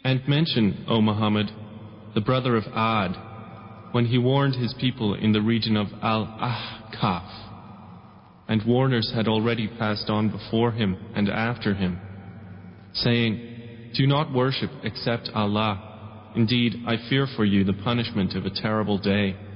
And mention, O Muhammad, the brother of Ad, when he warned his people in the region of Al-Ahqaf, and warners had already passed on before him and after him, saying, "Do not worship except Allah. Indeed, I fear for you the punishment of a terrible day."